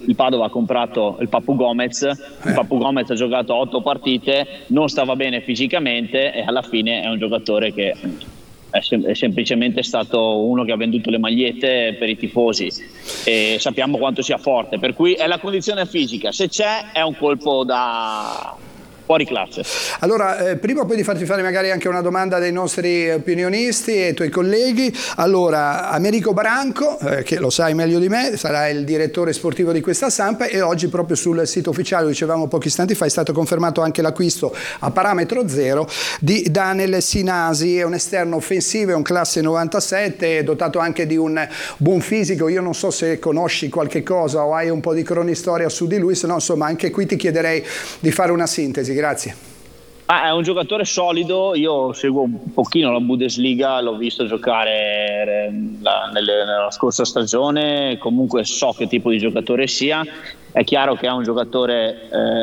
il Padova ha comprato il Papu Gomez, il Papu Gomez ha giocato 8 partite, non stava bene fisicamente e alla fine è un giocatore che è semplicemente stato uno che ha venduto le magliette per i tifosi e sappiamo quanto sia forte, per cui è la condizione fisica, se c'è è un colpo da fuori classe. Allora, prima poi di farti fare magari anche una domanda dei nostri opinionisti e ai tuoi colleghi, allora Americo Branco, che lo sai meglio di me, sarà il direttore sportivo di questa Samp e oggi proprio sul sito ufficiale, lo dicevamo pochi istanti fa, è stato confermato anche l'acquisto a parametro zero di Daniel Sinasi, è un esterno offensivo, è un classe 97, dotato anche di un buon fisico. Io non so se conosci qualche cosa o hai un po' di cronistoria su di lui, se no insomma anche qui ti chiederei di fare una sintesi. Grazie. È un giocatore solido, io seguo un pochino la Bundesliga, l'ho visto giocare nella scorsa stagione, comunque so che tipo di giocatore sia, è chiaro che è un giocatore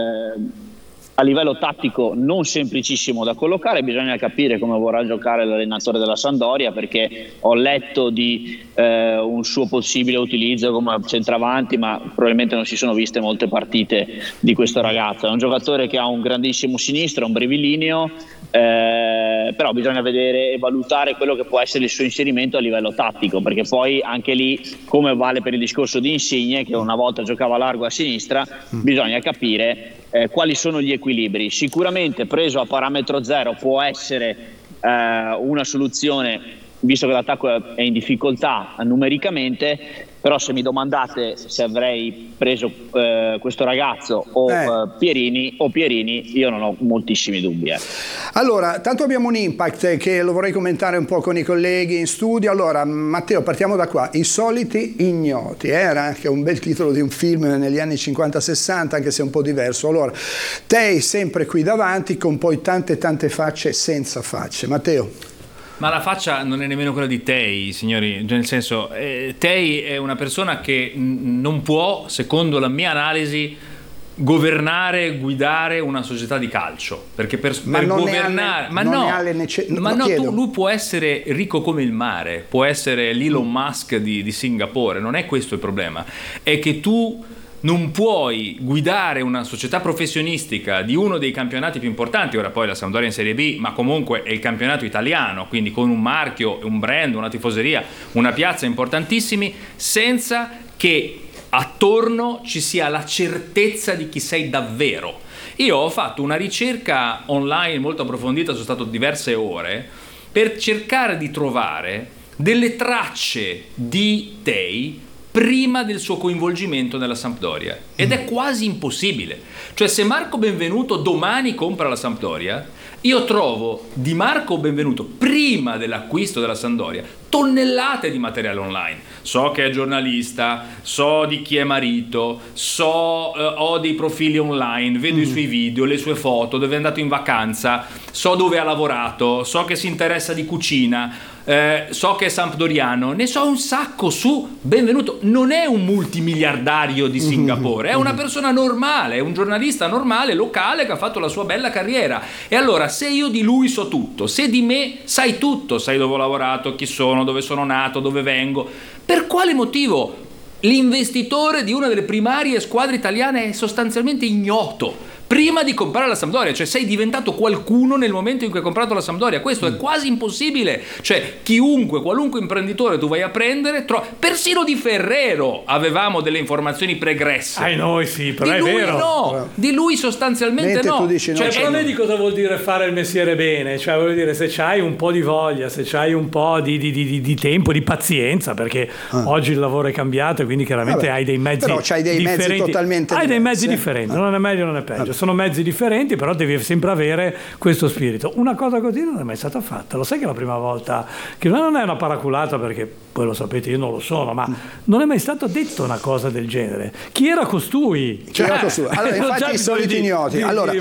a livello tattico non semplicissimo da collocare, bisogna capire come vorrà giocare l'allenatore della Sampdoria, perché ho letto di un suo possibile utilizzo come centravanti, ma probabilmente non si sono viste molte partite di questo ragazzo. È un giocatore che ha un grandissimo sinistro, un brevilineo, però bisogna vedere e valutare quello che può essere il suo inserimento a livello tattico, perché poi anche lì, come vale per il discorso di Insigne che una volta giocava largo a sinistra, bisogna capire quali sono gli equilibri. Sicuramente preso a parametro zero può essere una soluzione, visto che l'attacco è in difficoltà numericamente, però se mi domandate se avrei preso questo ragazzo o Pierini, io non ho moltissimi dubbi. Allora, tanto abbiamo un Impact che lo vorrei commentare un po' con i colleghi in studio. Allora, Matteo, partiamo da qua. I soliti ignoti, era anche un bel titolo di un film negli anni 50-60, anche se un po' diverso. Allora, Tei sempre qui davanti con poi tante facce senza facce. Matteo. Ma la faccia non è nemmeno quella di Tei, signori, nel senso, Tei è una persona che non può, secondo la mia analisi, governare, guidare una società di calcio, perché per governare, lui può essere ricco come il mare, può essere l'Elon Musk di Singapore, non è questo il problema, è che tu non puoi guidare una società professionistica di uno dei campionati più importanti, ora poi la Sampdoria in Serie B, ma comunque è il campionato italiano, quindi con un marchio, un brand, una tifoseria, una piazza importantissimi, senza che attorno ci sia la certezza di chi sei davvero. Io ho fatto una ricerca online molto approfondita, sono stato diverse ore, per cercare di trovare delle tracce di Tei prima del suo coinvolgimento nella Sampdoria, ed è quasi impossibile. Cioè, se Marco Benvenuto domani compra la Sampdoria, io trovo di Marco Benvenuto prima dell'acquisto della Sampdoria tonnellate di materiale online. So che è giornalista, so di chi è marito, ho dei profili online, vedo i suoi video, le sue foto, dove è andato in vacanza, so dove ha lavorato, so che si interessa di cucina, so che è sampdoriano, ne so un sacco su Benvenuto. Non è un multimiliardario di Singapore, è una persona normale, è un giornalista normale, locale, che ha fatto la sua bella carriera. E allora, se io di lui so tutto, se di me sai tutto, sai dove ho lavorato, chi sono, dove sono nato, dove vengo, per quale motivo l'investitore di una delle primarie squadre italiane è sostanzialmente ignoto prima di comprare la Sampdoria? Cioè, sei diventato qualcuno nel momento in cui hai comprato la Sampdoria. Questo è quasi impossibile. Cioè, qualunque imprenditore tu vai a prendere, persino di Ferrero avevamo delle informazioni pregresse. Noi sì, però di è lui vero. No, di lui sostanzialmente mentre no. Tu dici cioè, però vedi cosa vuol dire fare il mestiere bene? Cioè, vuol dire, se c'hai un po' di voglia, se c'hai un po' di tempo, di pazienza, perché oggi il lavoro è cambiato e quindi chiaramente hai dei mezzi però c'hai dei differenti. Mezzi totalmente hai dei mezzi diversi. differenti, non è meglio, non è peggio. Sono mezzi differenti, però devi sempre avere questo spirito. Una cosa così non è mai stata fatta. Lo sai che la prima volta, che non è una paraculata, perché poi lo sapete, io non lo sono, ma non è mai stato detto una cosa del genere. Chi era costui? Allora, infatti, i soliti ignoti. Allora,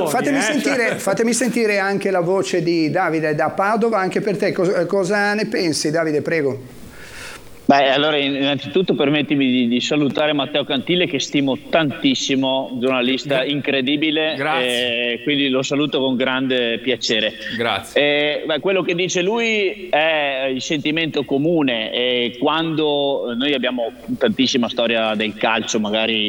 fatemi sentire anche la voce di Davide da Padova, anche per te. Cosa ne pensi, Davide, prego? Allora, innanzitutto permettimi di salutare Matteo Cantile, che stimo tantissimo, giornalista incredibile. Grazie. Quindi lo saluto con grande piacere. Grazie. Quello che dice lui è il sentimento comune, e quando noi abbiamo tantissima storia del calcio, magari